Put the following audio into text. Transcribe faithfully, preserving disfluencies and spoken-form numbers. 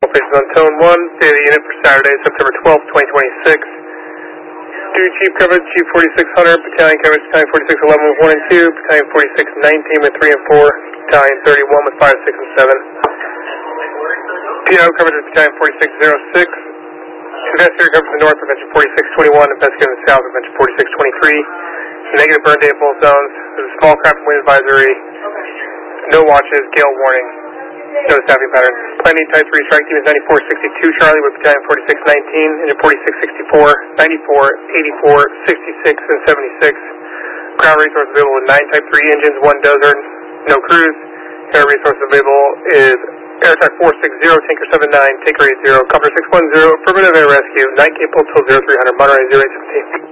faces on tone one. Data unit for Saturday, September twelfth, twenty twenty-six. Due chief coverage, Chief forty-six hundred, battalion coverage, Battalion forty-six eleven with one and two, Battalion forty-six nineteen with three and four, Battalion thirty-one with five, six, and seven. P O coverage is Battalion forty-six oh six. Investigator coverage in the north, Prevention forty-six twenty-one. Investigator in the south, Prevention forty-six twenty-three. Negative burn day in both zones. There's a small craft and wind advisory. No watches, gale warning. No staffing patterns. Planning Type three strike team is ninety-four sixty-two Charlie with Battalion forty-six nineteen, Engine forty-six sixty-four, ninety-four, eighty-four, sixty-six, and seventy-six. Ground resource available with nine Type three engines, one dozer, no crews. Air resource available is Air Track four six zero, Tanker seven nine, Tanker eight zero, Cover six one zero, Affirmative Air Rescue, nine K Pull till zero three hundred, Monterey zero eight seventeen.